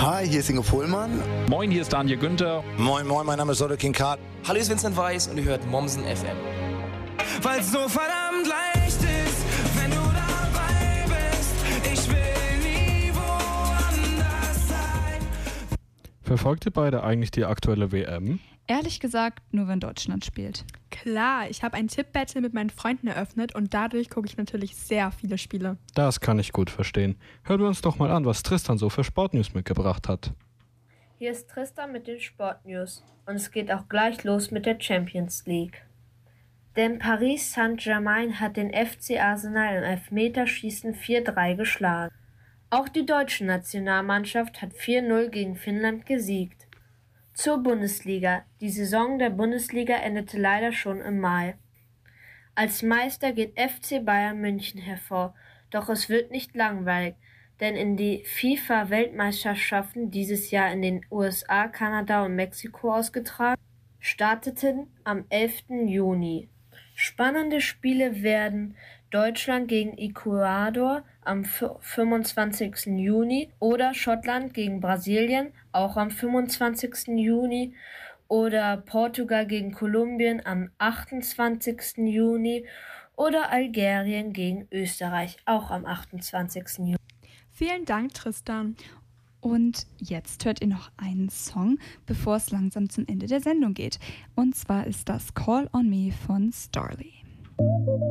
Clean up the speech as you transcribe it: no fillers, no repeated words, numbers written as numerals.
Hi, hier ist Ingo Pohlmann. Moin, hier ist Daniel Günther. Moin, moin, mein Name ist Sodo King Kart. Hallo, hier ist Vincent Weiss und ihr hört Mommsen FM. Weil's so verdammt leicht ist, wenn du dabei bist. Ich will nie woanders sein. Verfolgt ihr beide eigentlich die aktuelle WM? Ehrlich gesagt, nur wenn Deutschland spielt. Klar, ich habe ein Tipp-Battle mit meinen Freunden eröffnet und dadurch gucke ich natürlich sehr viele Spiele. Das kann ich gut verstehen. Hören wir uns doch mal an, was Tristan so für Sportnews mitgebracht hat. Hier ist Tristan mit den Sportnews und es geht auch gleich los mit der Champions League. Denn Paris Saint-Germain hat den FC Arsenal im Elfmeterschießen 4-3 geschlagen. Auch die deutsche Nationalmannschaft hat 4-0 gegen Finnland gesiegt. Zur Bundesliga. Die Saison der Bundesliga endete leider schon im Mai. Als Meister geht FC Bayern München hervor, doch es wird nicht langweilig, denn in die FIFA-Weltmeisterschaften dieses Jahr in den USA, Kanada und Mexiko ausgetragen, starteten am 11. Juni. Spannende Spiele werden Deutschland gegen Ecuador am 25. Juni oder Schottland gegen Brasilien auch am 25. Juni oder Portugal gegen Kolumbien am 28. Juni oder Algerien gegen Österreich auch am 28. Juni. Vielen Dank, Tristan. Und jetzt hört ihr noch einen Song, bevor es langsam zum Ende der Sendung geht. Und zwar ist das Call on Me von Starley.